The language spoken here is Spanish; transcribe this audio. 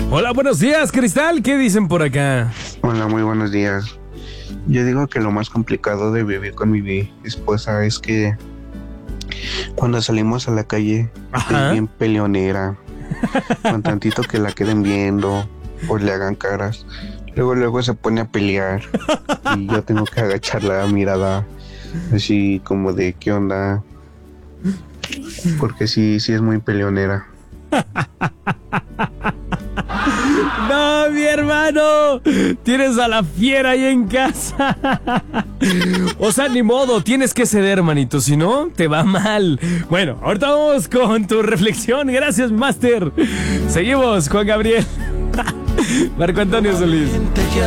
Hola, buenos días, Cristal. ¿Qué dicen por acá? Hola, muy buenos días. Yo digo que lo más complicado de vivir con mi esposa es que cuando salimos a la calle Ajá. es bien peleonera, con tantito que la queden viendo o le hagan caras. Luego se pone a pelear y yo tengo que agachar la mirada así como de ¿qué onda? Porque sí es muy peleonera. No, mi hermano. Tienes a la fiera ahí en casa. O sea, ni modo, tienes que ceder, manito. Si no, te va mal. Bueno, ahorita vamos con tu reflexión. Gracias, Master. Seguimos, Juan Gabriel. Marco Antonio Solís.